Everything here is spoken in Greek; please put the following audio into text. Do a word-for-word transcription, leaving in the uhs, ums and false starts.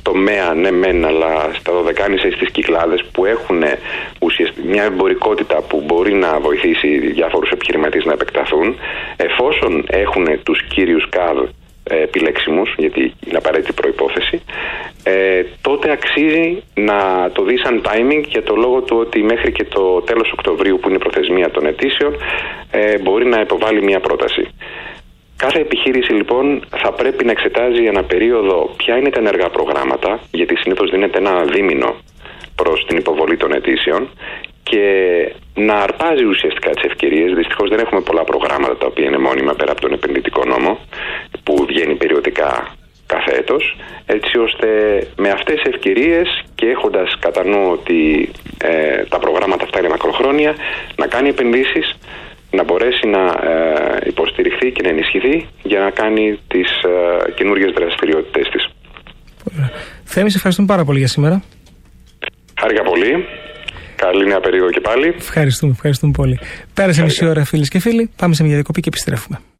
τομέα, ναι μεν, αλλά στα Δωδεκάνησα ή στις Κυκλάδες, που έχουν ουσιαστικά μια εμπορικότητα που μπορεί να βοηθήσει διάφορους επιχειρηματίες να επεκταθούν, εφόσον έχουν τους κύριους ΚΑΔ επιλέξιμους, γιατί είναι απαραίτητη προϋπόθεση, ε, τότε αξίζει να το δει σαν timing, για το λόγο του ότι μέχρι και το τέλος Οκτωβρίου, που είναι η προθεσμία των αιτήσεων, ε, μπορεί να υποβάλει μια πρόταση. Κάθε επιχείρηση λοιπόν θα πρέπει να εξετάζει ένα περίοδο ποια είναι τα ενεργά προγράμματα, γιατί συνήθως δίνεται ένα δίμηνο προς την υποβολή των αιτήσεων, και να αρπάζει ουσιαστικά τις ευκαιρίες. Δυστυχώς δεν έχουμε πολλά προγράμματα τα οποία είναι μόνιμα πέρα από τον επενδυτικό νόμο, που βγαίνει περιοδικά κάθε έτος, έτσι ώστε με αυτές τις ευκαιρίες και έχοντας κατά νου ότι ε, τα προγράμματα αυτά είναι μακροχρόνια, να κάνει επενδύσεις, να μπορέσει να ε, υποστηριχθεί και να ενισχυθεί για να κάνει τις ε, καινούργιες δραστηριότητες της. Θέμη, σε ευχαριστούμε πάρα πολύ για σήμερα. Χάρηκα πολύ. Καλή νέα περίοδο και πάλι. Ευχαριστούμε, ευχαριστούμε πολύ. Πέρασε μισή ώρα, φίλες και φίλοι. Πάμε σε μια διακοπή και επιστρέφουμε.